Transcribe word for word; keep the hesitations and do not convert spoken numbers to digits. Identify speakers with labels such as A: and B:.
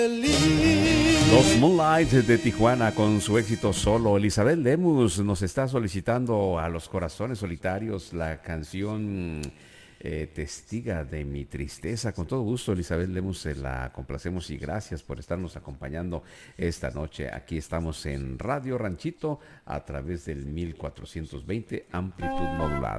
A: Los Moonlights de Tijuana con su éxito solo. Elizabeth Lemus nos está solicitando a los corazones solitarios la canción eh, Testiga de mi tristeza. Con todo gusto, Elizabeth Lemus, se la complacemos y gracias por estarnos acompañando esta noche. Aquí estamos en Radio Ranchito a través del mil cuatrocientos veinte amplitud modulada.